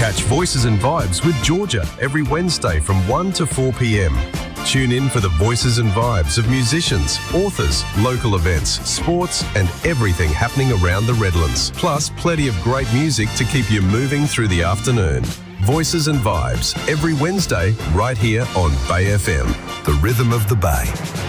Catch Voices and Vibes with Georgia every Wednesday from 1 to 4 p.m. Tune in for the voices and vibes of musicians, authors, local events, sports and everything happening around the Redlands. Plus, plenty of great music to keep you moving through the afternoon. Voices and Vibes every Wednesday right here on Bay FM, the rhythm of the Bay.